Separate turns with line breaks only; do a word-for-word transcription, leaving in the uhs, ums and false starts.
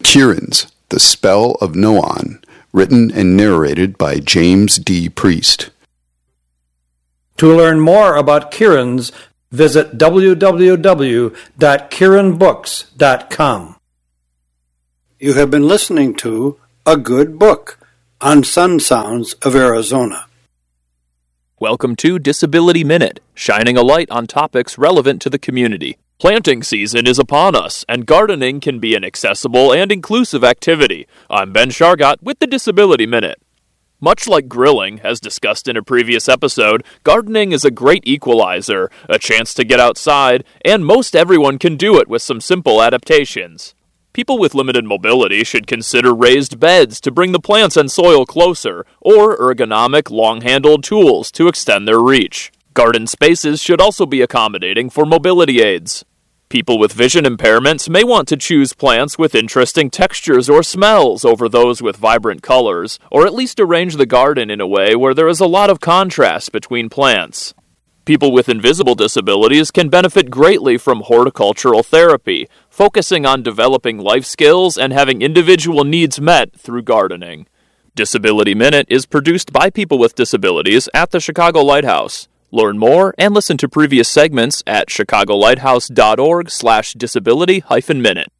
Kieran's The Spell of Noan, written and narrated by James D. Priest.
To learn more about Kieran's, visit w w w dot kieran books dot com. You have been listening to A Good Book on Sun Sounds of Arizona.
Welcome to Disability Minute, shining a light on topics relevant to the community. Planting season is upon us, and gardening can be an accessible and inclusive activity. I'm Ben Shargott with the Disability Minute. Much like grilling, as discussed in a previous episode, gardening is a great equalizer, a chance to get outside, and most everyone can do it with some simple adaptations. People with limited mobility should consider raised beds to bring the plants and soil closer, or ergonomic, long-handled tools to extend their reach. Garden spaces should also be accommodating for mobility aids. People with vision impairments may want to choose plants with interesting textures or smells over those with vibrant colors, or at least arrange the garden in a way where there is a lot of contrast between plants. People with invisible disabilities can benefit greatly from horticultural therapy, focusing on developing life skills and having individual needs met through gardening. Disability Minute is produced by people with disabilities at the Chicago Lighthouse. Learn more and listen to previous segments at chicago lighthouse dot org slash disability hyphen minute.